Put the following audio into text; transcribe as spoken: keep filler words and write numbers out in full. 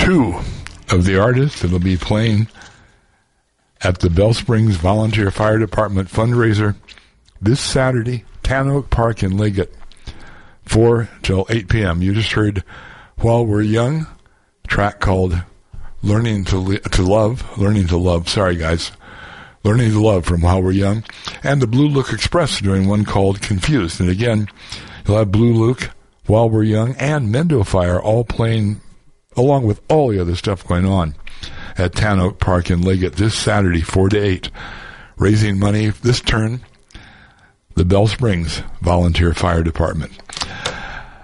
two of the artists that will be playing at the Bell Springs Volunteer Fire Department fundraiser this Saturday, Tan Oak Park in Liggett, four till eight p.m. You just heard While We're Young, a track called Learning to Li- to Love, Learning to Love, sorry guys, Learning to Love from While We're Young, and the Blue Look Express doing one called Confused. And again, you'll have Blue Luke, While We're Young, and Mendo Fire all playing along with all the other stuff going on at Tan Oak Park in Liggett this Saturday, four to eight, raising money this turn, the Bell Springs Volunteer Fire Department.